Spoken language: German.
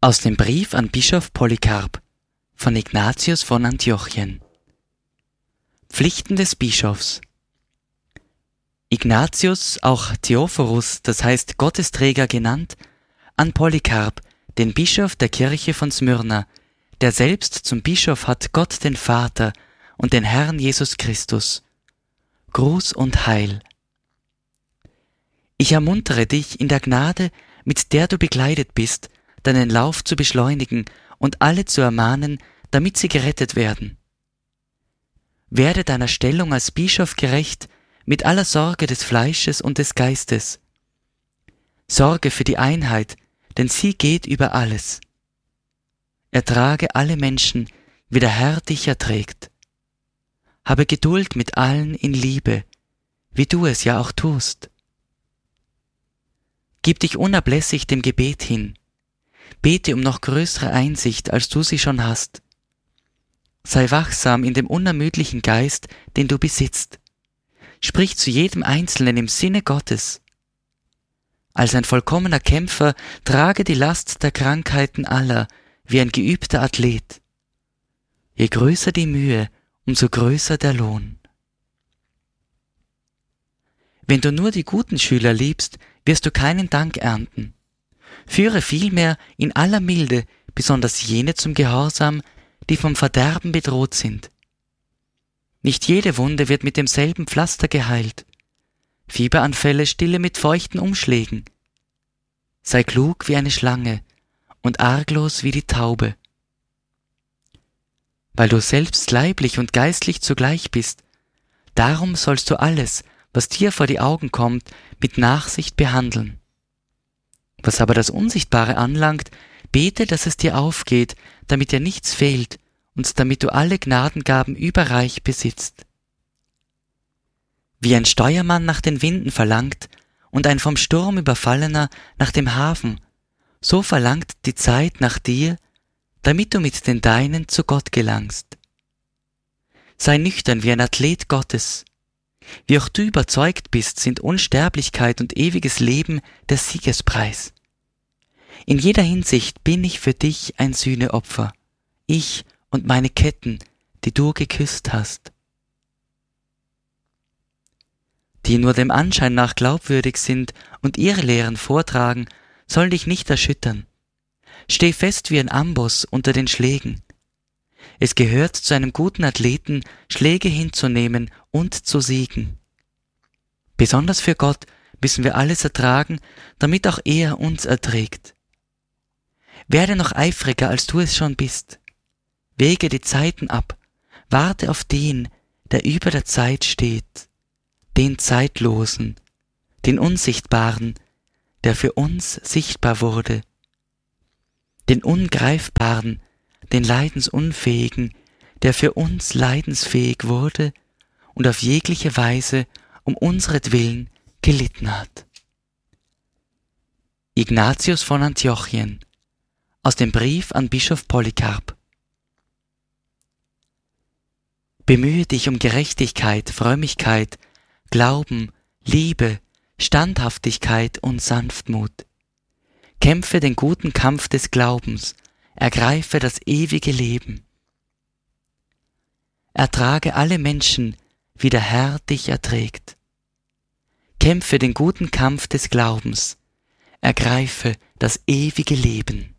Aus dem Brief an Bischof Polycarp von Ignatius von Antiochien. Pflichten des Bischofs. Ignatius, auch Theophorus, das heißt Gottesträger genannt, an Polycarp, den Bischof der Kirche von Smyrna, der selbst zum Bischof hat Gott den Vater und den Herrn Jesus Christus. Gruß und Heil. Ich ermuntere dich in der Gnade, mit der du bekleidet bist, deinen Lauf zu beschleunigen und alle zu ermahnen, damit sie gerettet werden. Werde deiner Stellung als Bischof gerecht, mit aller Sorge des Fleisches und des Geistes. Sorge für die Einheit, denn sie geht über alles. Ertrage alle Menschen, wie der Herr dich erträgt. Habe Geduld mit allen in Liebe, wie du es ja auch tust. Gib dich unablässig dem Gebet hin. Bete um noch größere Einsicht, als du sie schon hast. Sei wachsam in dem unermüdlichen Geist, den du besitzt. Sprich zu jedem Einzelnen im Sinne Gottes. Als ein vollkommener Kämpfer trage die Last der Krankheiten aller, wie ein geübter Athlet. Je größer die Mühe, umso größer der Lohn. Wenn du nur die guten Schüler liebst, wirst du keinen Dank ernten. Führe vielmehr in aller Milde besonders jene zum Gehorsam, die vom Verderben bedroht sind. Nicht jede Wunde wird mit demselben Pflaster geheilt. Fieberanfälle stille mit feuchten Umschlägen. Sei klug wie eine Schlange und arglos wie die Taube. Weil du selbst leiblich und geistlich zugleich bist, darum sollst du alles, was dir vor die Augen kommt, mit Nachsicht behandeln. Was aber das Unsichtbare anlangt, bete, dass es dir aufgeht, damit dir nichts fehlt und damit du alle Gnadengaben überreich besitzt. Wie ein Steuermann nach den Winden verlangt und ein vom Sturm Überfallener nach dem Hafen, so verlangt die Zeit nach dir, damit du mit den Deinen zu Gott gelangst. Sei nüchtern wie ein Athlet Gottes. Wie auch du überzeugt bist, sind Unsterblichkeit und ewiges Leben der Siegespreis. In jeder Hinsicht bin ich für dich ein Sühneopfer, ich und meine Ketten, die du geküsst hast. Die nur dem Anschein nach glaubwürdig sind und ihre Lehren vortragen, sollen dich nicht erschüttern. Steh fest wie ein Amboss unter den Schlägen. Es gehört zu einem guten Athleten, Schläge hinzunehmen und zu siegen. Besonders für Gott müssen wir alles ertragen, damit auch er uns erträgt. Werde noch eifriger, als du es schon bist. Wege die Zeiten ab, warte auf den, der über der Zeit steht, den Zeitlosen, den Unsichtbaren, der für uns sichtbar wurde, den Ungreifbaren, den Leidensunfähigen, der für uns leidensfähig wurde und auf jegliche Weise um unseretwillen gelitten hat. Ignatius von Antiochien aus dem Brief an Bischof Polycarp. Bemühe dich um Gerechtigkeit, Frömmigkeit, Glauben, Liebe, Standhaftigkeit und Sanftmut. Kämpfe den guten Kampf des Glaubens, ergreife das ewige Leben. Ertrage alle Menschen, wie der Herr dich erträgt. Kämpfe den guten Kampf des Glaubens, ergreife das ewige Leben.